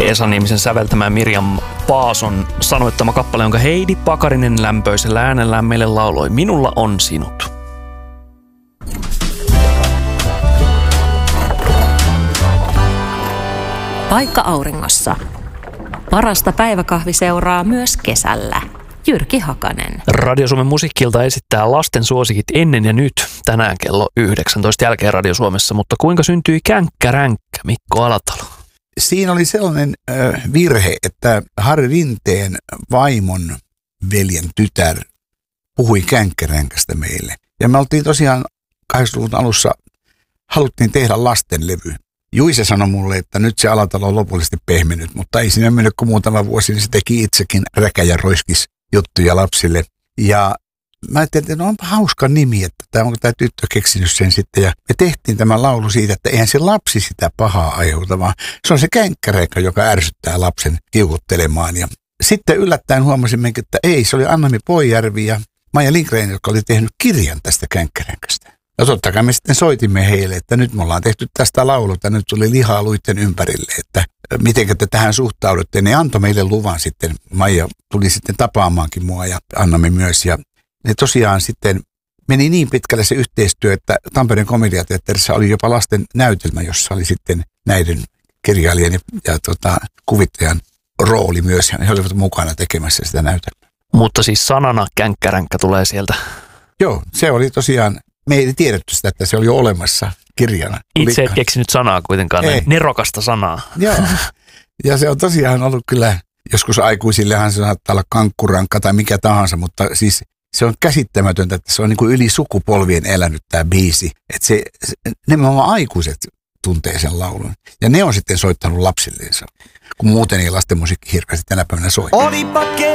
Esa-nimisen säveltämä Mirjam Paason sanoittama kappale, jonka Heidi Pakarinen lämpöisellä äänellään meille lauloi Minulla on sinut. Paikka auringossa. Parasta päiväkahviseuraa myös kesällä. Jyrki Hakanen. Radio Suomen musiikkilta esittää lasten suosikit ennen ja nyt tänään kello 19 jälkeen Radio Suomessa, mutta kuinka syntyi Känkkäränkkä, Mikko Alatalo? Siinä oli sellainen virhe, että Harri Rinteen vaimon veljen tytär puhui Känkkkäränkästä meille. Ja me oltiin tosiaan 80-luvun alussa, haluttiin tehdä lastenlevy. Juise sanoi mulle, että nyt se Alatalo on lopullisesti pehmennyt, mutta ei siinä mennyt kuin muutama vuosi, niin se teki itsekin räkä- ja roiskis juttuja lapsille. Ja mä ajattelin, että no onpa hauska nimi, että onko tämä tyttö keksinyt sen sitten. Ja me tehtiin tämä laulu siitä, että eihän se lapsi sitä pahaa aiheuta, vaan se on se känkkäränkkä, joka ärsyttää lapsen kiukuttelemaan. Ja sitten yllättäen huomasimme, että ei, se oli Anna-Mi Poijärvi ja Maija Lindgren, jotka oli tehnyt kirjan tästä känkkkäränkästä. Ja totta kai me sitten soitimme heille, että nyt me ollaan tehty tästä lauluta, nyt tuli lihaa luitten ympärille, että miten te tähän suhtaudutte. Ne antoi meille luvan sitten, Maija tuli sitten tapaamaankin mua ja Anna-Mi myös. Ja ne tosiaan sitten meni niin pitkälle se yhteistyö, että Tampereen komediateatterissa oli jopa lasten näytelmä, jossa oli sitten näiden kirjailijan ja kuvittajan rooli myös. Ja he olivat mukana tekemässä sitä näytelmää. Mutta siis sanana känkkäränkkä tulee sieltä. Joo, se oli tosiaan. Me ei tiedetty sitä, että se oli jo olemassa kirjana. Itse et keksinyt sanaa kuitenkaan, nerokasta sanaa. Joo, ja se on tosiaan ollut kyllä, joskus aikuisillehan se saattaa olla kankkurankka tai mikä tahansa, mutta siis se on käsittämätöntä, että se on niin kuin yli sukupolvien elänyt tämä biisi. Että nimenomaan aikuiset tuntee sen laulun. Ja ne on sitten soittanut lapsilleensa, kun muuten ei lasten musiikki hirveästi tänä päivänä soi.